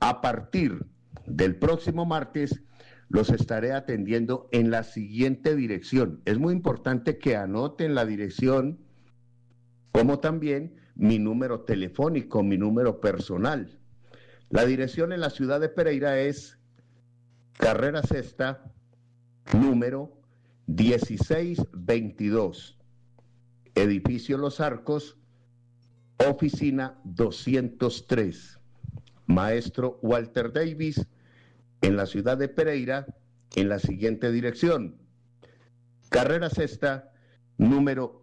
A partir del próximo martes los estaré atendiendo en la siguiente dirección. Es muy importante que anoten la dirección, como también mi número telefónico, mi número personal. La dirección en la ciudad de Pereira es Carrera Sexta, número 1622, edificio Los Arcos, oficina 203. Maestro Walter Davis, en la ciudad de Pereira, en la siguiente dirección: Carrera Sexta, número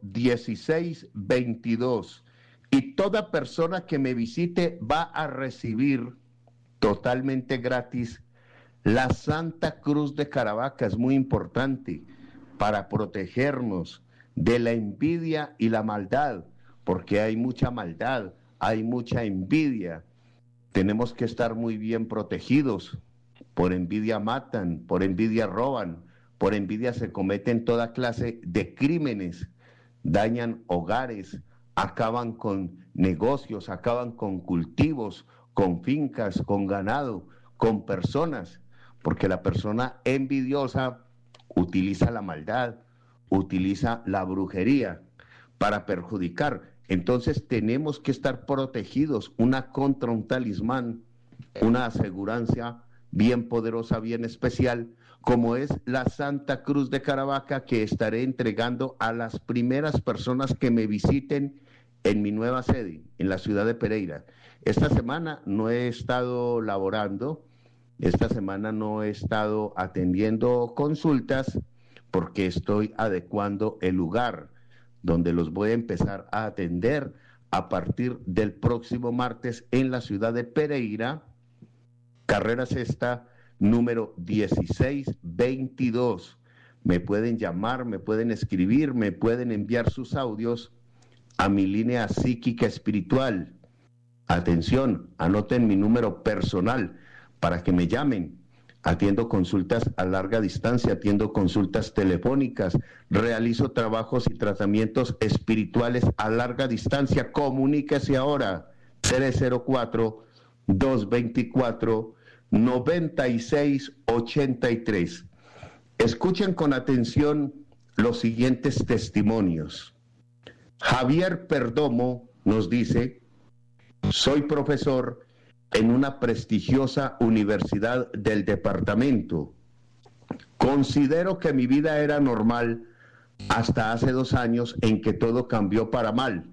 1622. Y toda persona que me visite va a recibir totalmente gratis la Santa Cruz de Caravaca. Es muy importante para protegernos de la envidia y la maldad, porque hay mucha maldad, hay mucha envidia. Tenemos que estar muy bien protegidos. Por envidia matan, por envidia roban, por envidia se cometen toda clase de crímenes, dañan hogares, acaban con negocios, acaban con cultivos, con fincas, con ganado, con personas, porque la persona envidiosa utiliza la maldad, utiliza la brujería para perjudicar. Entonces tenemos que estar protegidos, una contra un talismán, una asegurancia bien poderosa, bien especial, como es la Santa Cruz de Caravaca, que estaré entregando a las primeras personas que me visiten en mi nueva sede, en la ciudad de Pereira. Esta semana no he estado laborando, esta semana no he estado atendiendo consultas, porque estoy adecuando el lugar donde los voy a empezar a atender a partir del próximo martes en la ciudad de Pereira, Carrera Sexta, número 1622. Me pueden llamar, me pueden escribir, me pueden enviar sus audios a mi línea psíquica espiritual. Atención, anoten mi número personal para que me llamen. Atiendo consultas a larga distancia, atiendo consultas telefónicas, realizo trabajos y tratamientos espirituales a larga distancia. Comuníquese ahora, 304-224-9683. Escuchen con atención los siguientes testimonios. Javier Perdomo nos dice: soy profesor en una prestigiosa universidad del departamento. Considero que mi vida era normal hasta hace 2 años en que todo cambió para mal.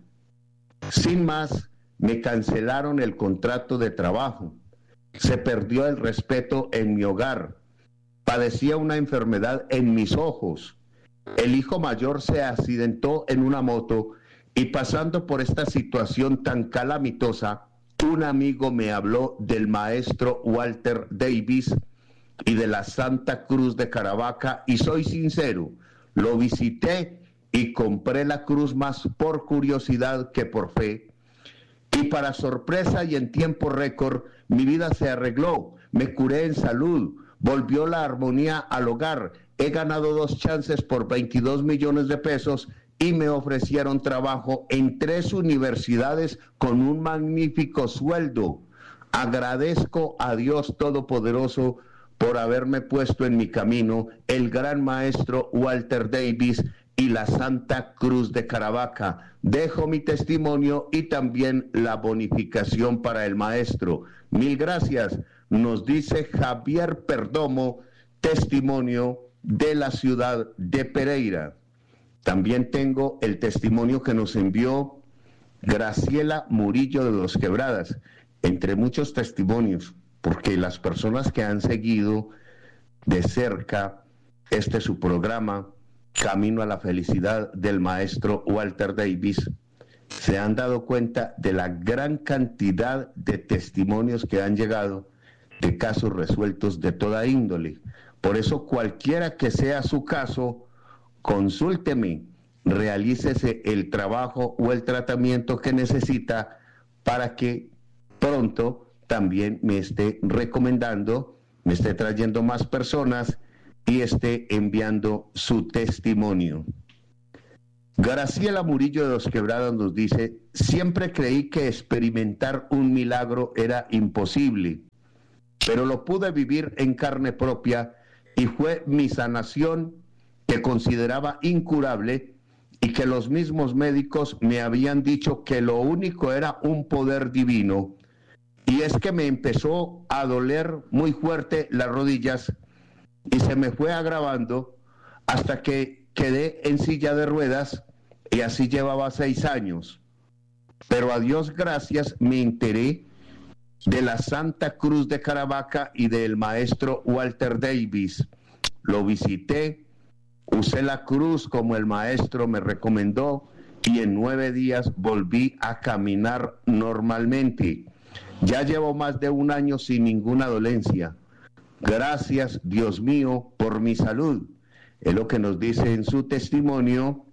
Sin más, me cancelaron el contrato de trabajo. Se perdió el respeto en mi hogar. Padecía una enfermedad en mis ojos. El hijo mayor se accidentó en una moto y, pasando por esta situación tan calamitosa, un amigo me habló del maestro Walter Davis y de la Santa Cruz de Caravaca, y soy sincero, lo visité y compré la cruz más por curiosidad que por fe. Y para sorpresa y en tiempo récord, mi vida se arregló, me curé en salud, volvió la armonía al hogar, he ganado 2 chances por 22 millones de pesos y me ofrecieron trabajo en 3 universidades con un magnífico sueldo. Agradezco a Dios Todopoderoso por haberme puesto en mi camino, el gran maestro Walter Davis y la Santa Cruz de Caravaca. Dejo mi testimonio y también la bonificación para el maestro. Mil gracias, nos dice Javier Perdomo, testimonio de la ciudad de Pereira. También tengo el testimonio que nos envió Graciela Murillo de Dos Quebradas, entre muchos testimonios, porque las personas que han seguido de cerca su programa, Camino a la Felicidad del maestro Walter Davis, se han dado cuenta de la gran cantidad de testimonios que han llegado de casos resueltos de toda índole. Por eso, cualquiera que sea su caso, consúlteme, realícese el trabajo o el tratamiento que necesita para que pronto también me esté recomendando, me esté trayendo más personas y esté enviando su testimonio. Graciela Murillo de Dos Quebradas nos dice: siempre creí que experimentar un milagro era imposible. pero lo pude vivir en carne propia y fue mi sanación que consideraba incurable y que los mismos médicos me habían dicho que lo único era un poder divino. Y es que me empezó a doler muy fuerte las rodillas y se me fue agravando hasta que quedé en silla de ruedas y así llevaba 6 años. Pero a Dios gracias me enteré de la Santa Cruz de Caravaca y del maestro Walter Davis. Lo visité, usé la cruz como el maestro me recomendó y en 9 días volví a caminar normalmente. Ya llevo más de 1 año sin ninguna dolencia. Gracias, Dios mío, por mi salud. Es lo que nos dice en su testimonio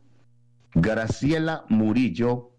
Graciela Murillo,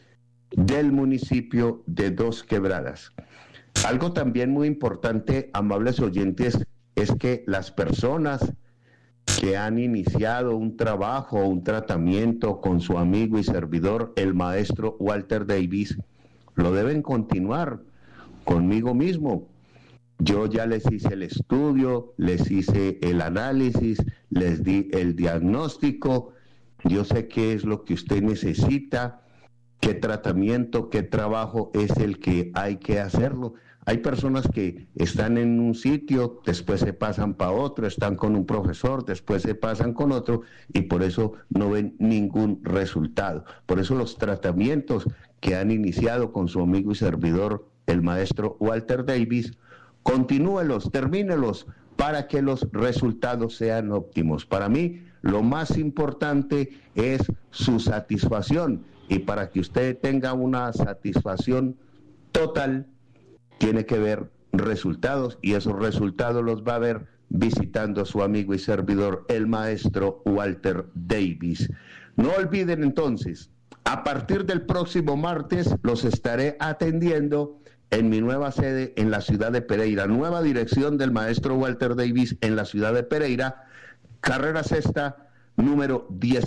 del municipio de Dos Quebradas. Algo también muy importante, amables oyentes, es que las personas que han iniciado un trabajo, un tratamiento con su amigo y servidor, el maestro Walter Davis, lo deben continuar conmigo mismo. Yo ya les hice el estudio, les hice el análisis, les di el diagnóstico. Yo sé qué es lo que usted necesita, qué tratamiento, qué trabajo es el que hay que hacerlo. Hay personas que están en un sitio, después se pasan para otro, están con un profesor, después se pasan con otro y por eso no ven ningún resultado. Por eso los tratamientos que han iniciado con su amigo y servidor, el maestro Walter Davis, continúelos, termínelos para que los resultados sean óptimos. Para mí, lo más importante es su satisfacción y para que usted tenga una satisfacción total, tiene que ver resultados y esos resultados los va a ver visitando a su amigo y servidor, el maestro Walter Davis. No olviden entonces, a partir del próximo martes los estaré atendiendo en mi nueva sede en la ciudad de Pereira, nueva dirección del maestro Walter Davis en la ciudad de Pereira, carrera sexta, número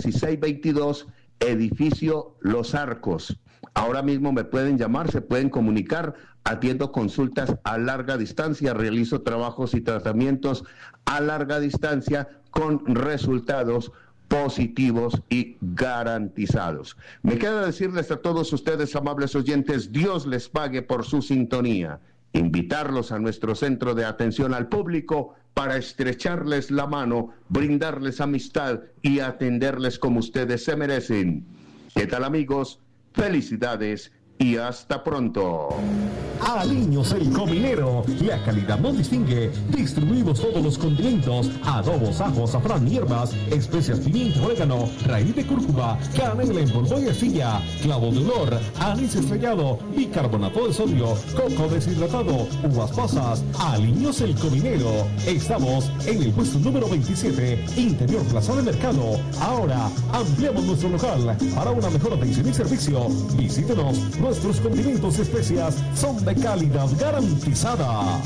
1622, edificio Los Arcos. Ahora mismo me pueden llamar, se pueden comunicar, atiendo consultas a larga distancia, realizo trabajos y tratamientos a larga distancia con resultados positivos y garantizados. Me queda decirles a todos ustedes, amables oyentes, Dios les pague por su sintonía. Invitarlos a nuestro centro de atención al público para estrecharles la mano, brindarles amistad y atenderles como ustedes se merecen. ¿Qué tal, amigos? Felicidades y hasta pronto. Aliños el Cominero, la calidad nos distingue. Distribuimos todos los condimentos: adobos, ajo, azafrán, hierbas, especias, pimienta, orégano, raíz de cúrcuma, canela en polvo y arcilla, clavo de olor, anís estrellado, bicarbonato de sodio, coco deshidratado, uvas pasas. Aliños el Cominero. Estamos en el puesto número 27, Interior Plaza de Mercado. Ahora ampliamos nuestro local para una mejor atención y servicio. Visítenos. Nuestros condimentos y especias son de calidad garantizada.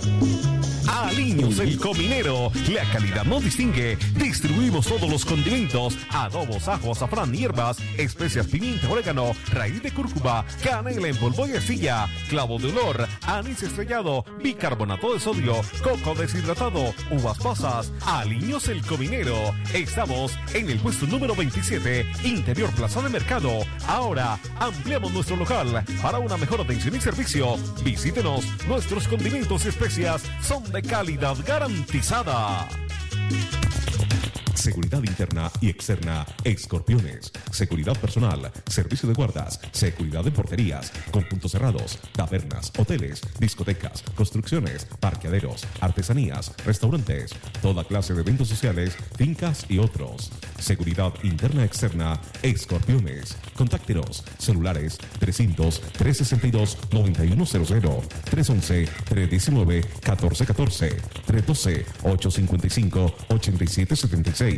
Aliños el Cominero, la calidad nos distingue. Distribuimos todos los condimentos: adobos, ajo, azafrán, hierbas, especias, pimienta, orégano, raíz de cúrcuma, canela en polvo y arcilla, clavo de olor, anís estrellado, bicarbonato de sodio, coco deshidratado, uvas pasas. Aliños el Cominero. Estamos en el puesto número 27, Interior Plaza de Mercado. Ahora ampliamos nuestro local para una mejor atención y servicio. Visítenos. Nuestros condimentos y especias son de calidad garantizada. Seguridad interna y externa, Escorpiones. Seguridad personal, servicio de guardas, seguridad de porterías, con puntos cerrados, tabernas, hoteles, discotecas, construcciones, parqueaderos, artesanías, restaurantes, toda clase de eventos sociales, fincas y otros. Seguridad interna externa, Escorpiones. Contáctenos. Celulares 300-362-9100, 311-319-1414, 312-855-8776,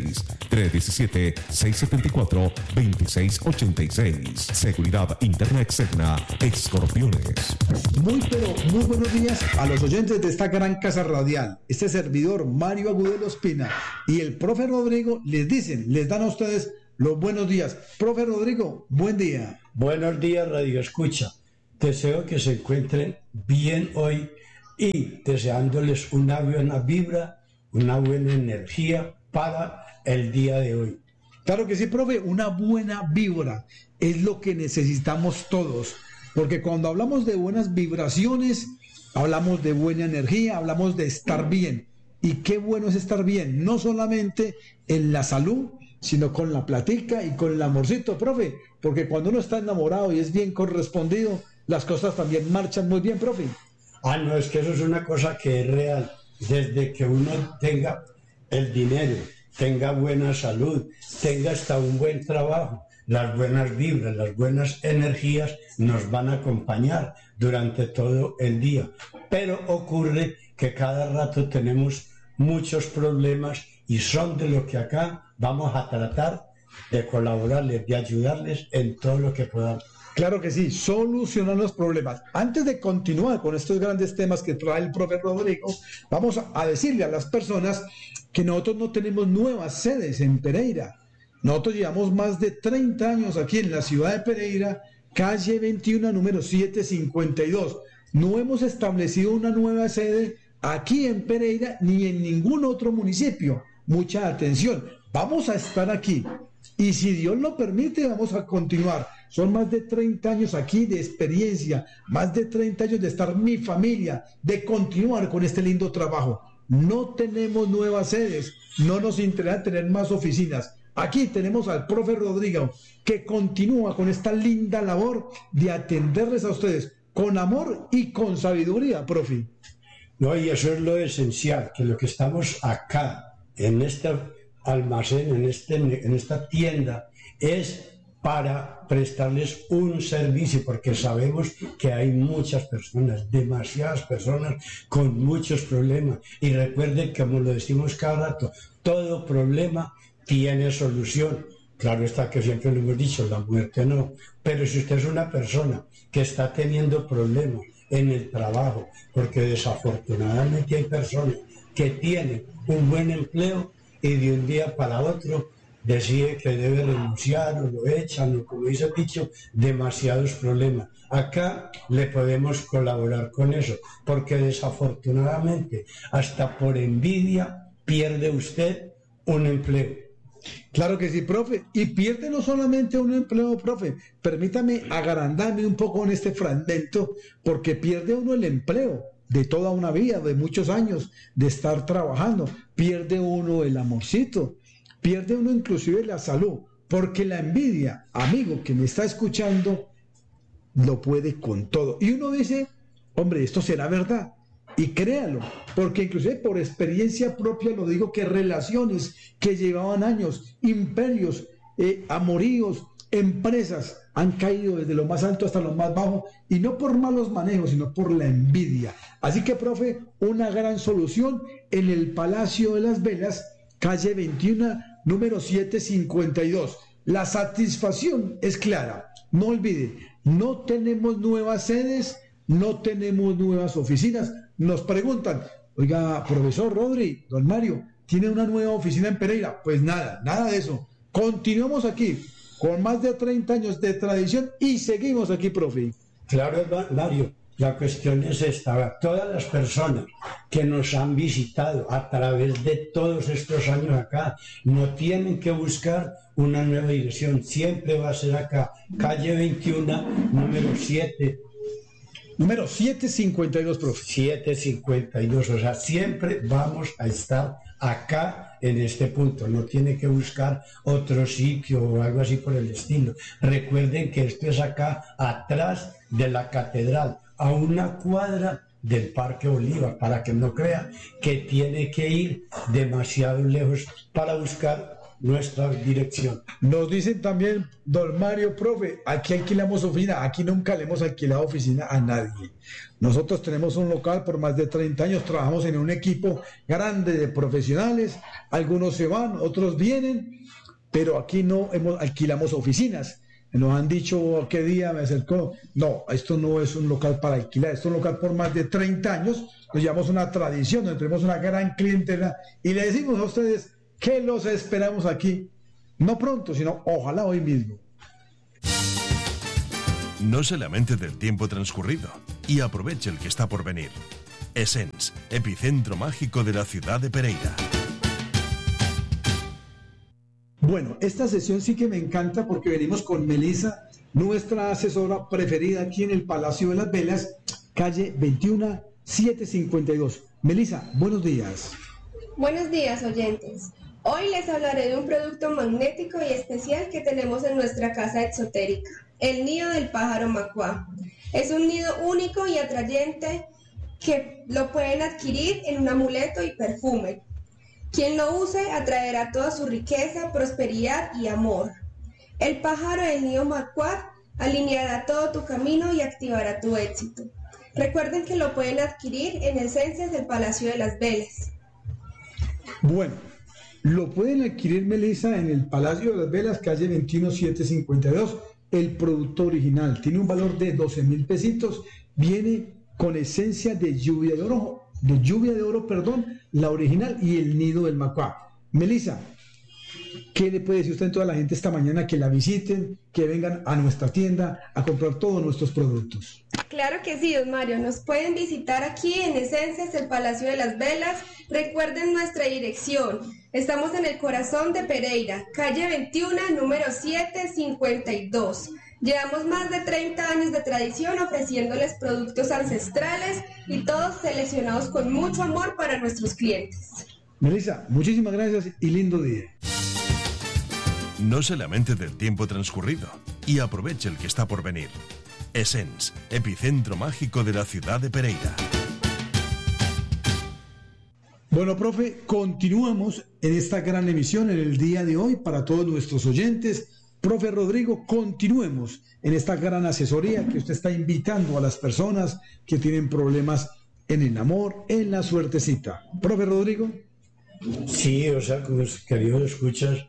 317-674-2686. Seguridad interna externa, Escorpiones. Muy buenos días a los oyentes de esta gran casa radial. Este servidor Mario Agudelo Espina y el profe Rodrigo les dan a ustedes los buenos días. Profe Rodrigo, buen día. Buenos días, Radio Escucha. Deseo que se encuentren bien hoy, y deseándoles una buena vibra, una buena energía para el día de hoy. Claro que sí, profe, una buena vibra es lo que necesitamos todos, porque cuando hablamos de buenas vibraciones, hablamos de buena energía, hablamos de estar bien. Y qué bueno es estar bien, no solamente en la salud, sino con la platica y con el amorcito, profe, porque cuando uno está enamorado y es bien correspondido, las cosas también marchan muy bien, profe. No, es que eso es una cosa que es real. Desde que uno tenga el dinero, tenga buena salud, tenga hasta un buen trabajo, las buenas vibras, las buenas energías nos van a acompañar durante todo el día. Pero ocurre que cada rato tenemos muchos problemas y son de lo que acá vamos a tratar de colaborarles, de ayudarles en todo lo que podamos. Claro que sí, solucionar los problemas. Antes de continuar con estos grandes temas que trae el profe Rodrigo, vamos a decirle a las personas que nosotros no tenemos nuevas sedes en Pereira. Nosotros llevamos más de 30 años aquí en la ciudad de Pereira, calle 21, número 752. No hemos establecido una nueva sede aquí en Pereira ni en ningún otro municipio. Mucha atención, vamos a estar aquí y si Dios lo permite vamos a continuar. Son más de 30 años aquí de experiencia, más de 30 años de estar mi familia, de continuar con este lindo trabajo. No tenemos nuevas sedes, no nos interesa tener más oficinas. Aquí tenemos al profe Rodrigo que continúa con esta linda labor de atenderles a ustedes con amor y con sabiduría, profe. No, y eso es lo esencial, que lo que estamos acá, en este almacén, en esta tienda, es para prestarles un servicio, porque sabemos que hay muchas personas, demasiadas personas con muchos problemas. Y recuerden, como lo decimos cada rato, todo problema tiene solución. Claro está que siempre lo hemos dicho, la muerte no. Pero si usted es una persona que está teniendo problemas en el trabajo, porque desafortunadamente hay personas que tienen un buen empleo y de un día para otro decide que debe renunciar o lo echan o, como dice el dicho, demasiados problemas. Acá le podemos colaborar con eso, porque desafortunadamente hasta por envidia pierde usted un empleo. Claro que sí, profe, y pierde no solamente un empleo, profe, permítame agrandarme un poco en este fragmento, porque pierde uno el empleo de toda una vida, de muchos años de estar trabajando, pierde uno el amorcito, pierde uno inclusive la salud, porque la envidia, amigo que me está escuchando, lo puede con todo. Y uno dice, hombre, esto será verdad. Y créalo, porque inclusive por experiencia propia lo digo, que relaciones que llevaban años, imperios, amoríos, empresas, han caído desde lo más alto hasta lo más bajo, y no por malos manejos, sino por la envidia. Así que, profe, una gran solución en el Palacio de las Velas, calle 21, número 752. La satisfacción es clara. No olvide, no tenemos nuevas sedes, no tenemos nuevas oficinas. Nos preguntan, oiga, profesor Rodri, don Mario, ¿tiene una nueva oficina en Pereira? Pues nada, nada de eso. Continuamos aquí, con más de 30 años de tradición y seguimos aquí, profe. Claro, Mario, la cuestión es esta. Todas las personas que nos han visitado a través de todos estos años acá, no tienen que buscar una nueva dirección. Siempre va a ser acá, calle 21, número 7. Número 752, profe. 752, o sea, siempre vamos a estar acá en este punto. No tiene que buscar otro sitio o algo así por el estilo. Recuerden que esto es acá, atrás de la catedral, a una cuadra del Parque Bolívar, para que no crea que tiene que ir demasiado lejos para buscar nuestra dirección. Nos dicen también, don Mario, profe, aquí alquilamos oficina, aquí nunca le hemos alquilado oficina a nadie. Nosotros tenemos un local por más de 30 años, trabajamos en un equipo grande de profesionales, algunos se van, otros vienen, pero aquí no alquilamos oficinas. Nos han dicho, ¿qué día me acercó? No, esto no es un local para alquilar, esto es un local por más de 30 años, nos llevamos una tradición, nos tenemos una gran clientela y le decimos a ustedes que los esperamos aquí, no pronto, sino ojalá hoy mismo. No se lamente del tiempo transcurrido y aproveche el que está por venir. Essence, epicentro mágico de la ciudad de Pereira. Bueno, esta sesión sí que me encanta porque venimos con Melissa, nuestra asesora preferida aquí en el Palacio de las Velas, calle 21 752. Melissa, buenos días. Buenos días, oyentes. Hoy les hablaré de un producto magnético y especial que tenemos en nuestra casa exotérica, el nido del pájaro macuá. Es un nido único y atrayente que lo pueden adquirir en un amuleto y perfume. Quien lo use atraerá toda su riqueza, prosperidad y amor. El pájaro del nido macuá alineará todo tu camino y activará tu éxito. Recuerden que lo pueden adquirir en Esencias del Palacio de las Velas. Bueno, lo pueden adquirir, Melissa, en el Palacio de las Velas, calle 21 752. El producto original tiene un valor de 12,000 pesitos. Viene con esencia de lluvia de oro, la original y el nido del macuá. Melissa, ¿qué le puede decir usted a toda la gente esta mañana que la visiten, que vengan a nuestra tienda a comprar todos nuestros productos? Claro que sí, don Mario. Nos pueden visitar aquí en Esencias del Palacio de las Velas. Recuerden nuestra dirección. Estamos en el corazón de Pereira, calle 21, número 752. Llevamos más de 30 años de tradición ofreciéndoles productos ancestrales y todos seleccionados con mucho amor para nuestros clientes. Melissa, muchísimas gracias y lindo día. No se lamente del tiempo transcurrido y aproveche el que está por venir. Essence, epicentro mágico de la ciudad de Pereira. Bueno, profe, continuamos en esta gran emisión en el día de hoy para todos nuestros oyentes. Profe Rodrigo, continuemos en esta gran asesoría que usted está invitando a las personas que tienen problemas en el amor, en la suertecita. Profe Rodrigo. Sí, o sea, como queridos escuchas,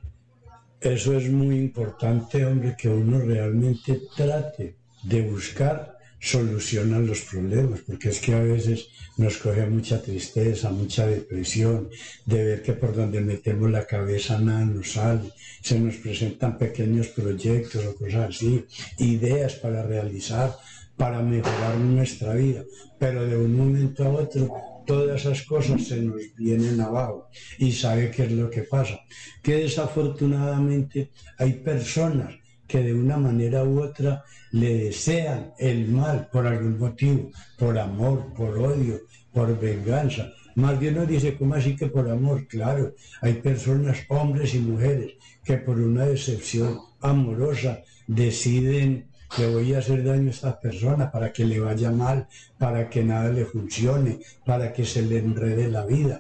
eso es muy importante, hombre, que uno realmente trate de buscar solución a los problemas, porque es que a veces nos coge mucha tristeza, mucha depresión, de ver que por donde metemos la cabeza nada nos sale, se nos presentan pequeños proyectos o cosas así, ideas para realizar, para mejorar nuestra vida, pero de un momento a otro todas esas cosas se nos vienen abajo. ¿Y sabe qué es lo que pasa? Que desafortunadamente hay personas que de una manera u otra le desean el mal por algún motivo, por amor, por odio, por venganza. Más bien nos dice, ¿cómo así que por amor? Claro, hay personas, hombres y mujeres, que por una decepción amorosa deciden: le voy a hacer daño a esta persona para que le vaya mal, para que nada le funcione, para que se le enrede la vida.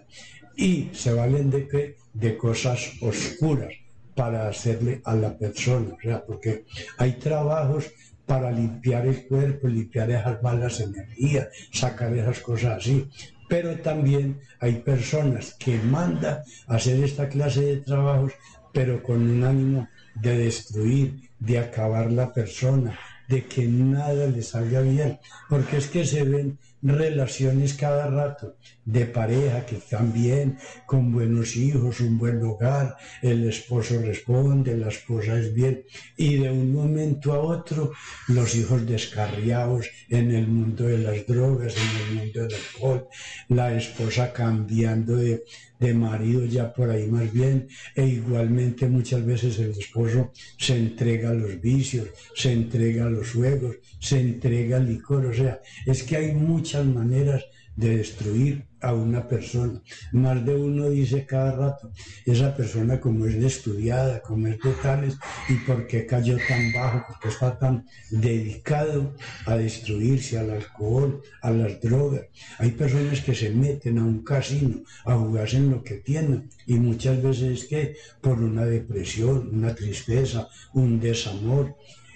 Y se valen de qué? De cosas oscuras para hacerle a la persona. O sea, porque hay trabajos para limpiar el cuerpo, limpiar esas malas energías, sacar esas cosas así. Pero también hay personas que mandan a hacer esta clase de trabajos, pero con un ánimo de destruir, de acabar la persona, de que nada le salga bien, porque es que se ven relaciones cada rato de pareja que están bien, con buenos hijos, un buen hogar, el esposo responde, la esposa es bien, y de un momento a otro los hijos descarriados en el mundo de las drogas, en el mundo del alcohol, la esposa cambiando de marido ya por ahí más bien, e igualmente muchas veces el esposo se entrega a los vicios, se entrega a los juegos, se entrega al licor. O sea, es que hay muchas maneras de destruir a una persona. Más de uno dice cada rato, esa persona como es de estudiada, como es de tales, y por qué cayó tan bajo, porque está tan dedicado a destruirse, al alcohol, a las drogas. Hay personas que se meten a un casino a jugarse en lo que tienen, y muchas veces es que por una depresión, una tristeza, un desamor,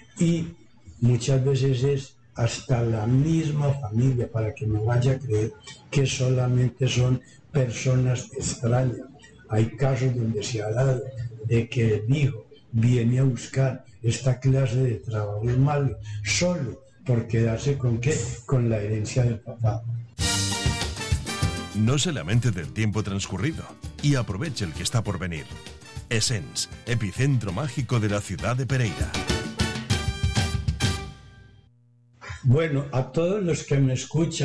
y muchas veces es hasta la misma familia, para que no vaya a creer que solamente son personas extrañas. Hay casos donde se ha dado de que el hijo viene a buscar esta clase de trabajos malos solo por quedarse con ¿qué? Con la herencia del papá. No se lamente del tiempo transcurrido y aproveche el que está por venir. Essence, epicentro mágico de la ciudad de Pereira. Bueno, a todos los que me escuchan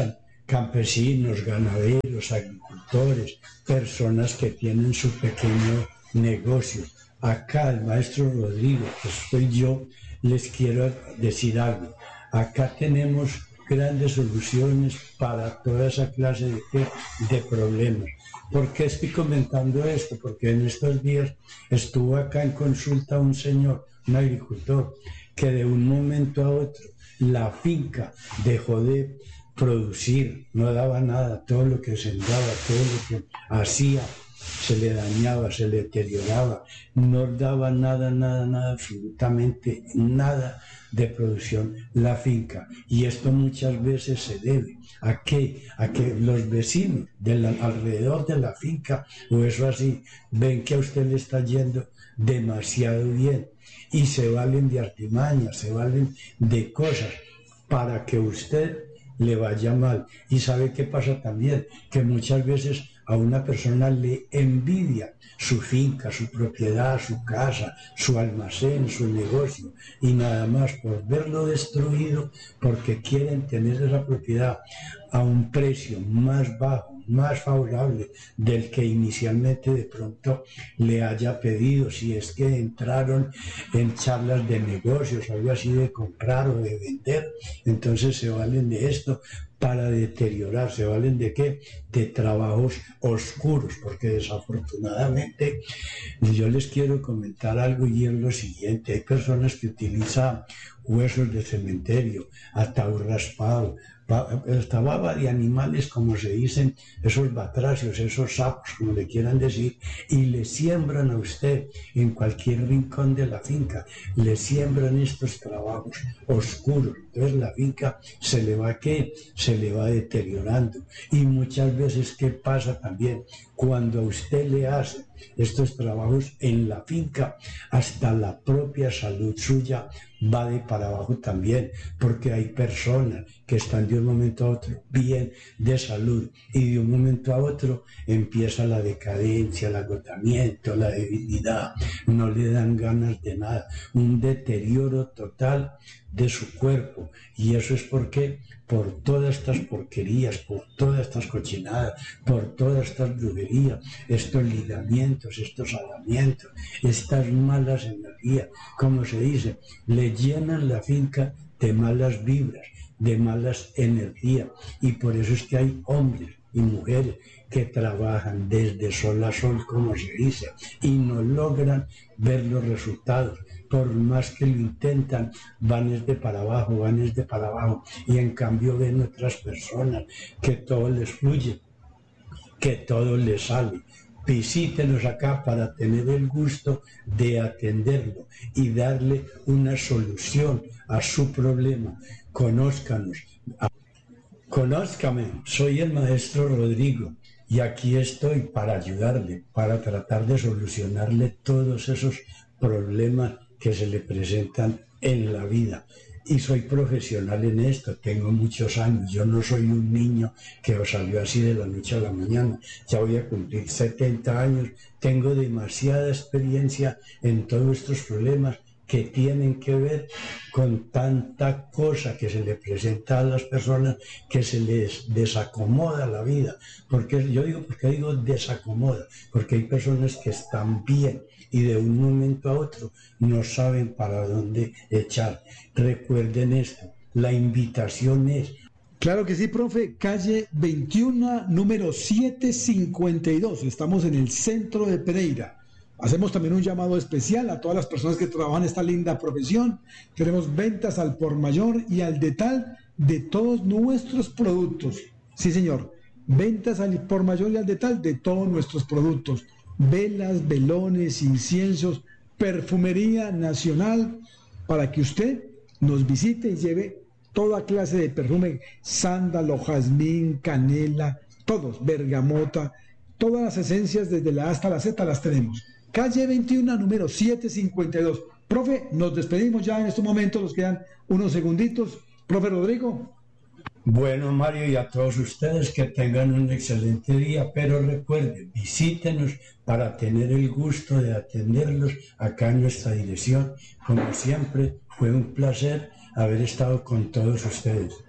campesinos, ganaderos, agricultores, personas que tienen su pequeño negocio. Acá el maestro Rodrigo, que soy yo, les quiero decir algo. Acá tenemos grandes soluciones para toda esa clase de problemas. ¿Por qué estoy comentando esto? Porque en estos días estuvo acá en consulta un señor, un agricultor, que de un momento a otro la finca dejó de producir, no daba nada, todo lo que sembraba, todo lo que hacía, se le dañaba, se le deterioraba, no daba nada, absolutamente nada de producción la finca. Y esto muchas veces se debe a que los vecinos alrededor de la finca, o eso así, ven que a usted le está yendo demasiado bien y se valen de artimañas, se valen de cosas para que usted le vaya mal. Y sabe qué pasa también, que muchas veces a una persona le envidia su finca, su propiedad, su casa, su almacén, su negocio, y nada más por verlo destruido, porque quieren tener esa propiedad a un precio más bajo, más favorable del que inicialmente de pronto le haya pedido, si es que entraron en charlas de negocios, algo así de comprar o de vender, entonces se valen de esto para deteriorar. ¿Se valen de qué? De trabajos oscuros, porque desafortunadamente yo les quiero comentar algo, y es lo siguiente: hay personas que utilizan huesos de cementerio, ataúd raspado, esta baba de animales, como se dicen, esos batracios, esos sapos, como le quieran decir, y le siembran a usted en cualquier rincón de la finca, le siembran estos trabajos oscuros. Entonces la finca se le va deteriorando. Y muchas veces, ¿qué pasa también? Cuando a usted le hace estos trabajos en la finca, hasta la propia salud suya va de para abajo también, porque hay personas que están de un momento a otro bien de salud, y de un momento a otro empieza la decadencia, el agotamiento, la debilidad, no le dan ganas de nada, un deterioro total de su cuerpo. Y eso es porque por todas estas porquerías, por todas estas cochinadas, por todas estas brujerías, estos ligamientos, estos alamientos, estas malas energías, como se dice, le llenan la finca de malas vibras, de malas energías. Y por eso es que hay hombres y mujeres que trabajan desde sol a sol, como se dice, y no logran ver los resultados. Por más que lo intentan, van desde para abajo, y en cambio ven otras personas que todo les fluye, que todo les sale. Visítenos acá para tener el gusto de atenderlo y darle una solución a su problema. Conózcanos. Conózcame, soy el maestro Rodrigo, y aquí estoy para ayudarle, para tratar de solucionarle todos esos problemas que se le presentan en la vida. Y soy profesional en esto, tengo muchos años, yo no soy un niño que salió así de la noche a la mañana, ya voy a cumplir 70 años, tengo demasiada experiencia en todos estos problemas que tienen que ver con tanta cosa que se le presenta a las personas, que se les desacomoda la vida. ¿Por qué digo desacomoda? Porque hay personas que están bien y de un momento a otro no saben para dónde echar. Recuerden esto, la invitación es... Claro que sí, profe. Calle 21, número 752. Estamos en el centro de Pereira. Hacemos también un llamado especial a todas las personas que trabajan esta linda profesión. Tenemos ventas al por mayor y al detal de todos nuestros productos. Sí, señor. Ventas al por mayor y al detal de todos nuestros productos. Velas, velones, inciensos, perfumería nacional, para que usted nos visite y lleve toda clase de perfume, sándalo, jazmín, canela, todos, bergamota, todas las esencias desde la A hasta la Z las tenemos. Calle 21, número 752. Profe, nos despedimos ya en estos momentos, nos quedan unos segunditos. Profe Rodrigo. Bueno, Mario, y a todos ustedes que tengan un excelente día, pero recuerden, visítenos para tener el gusto de atenderlos acá en nuestra dirección. Como siempre, fue un placer haber estado con todos ustedes.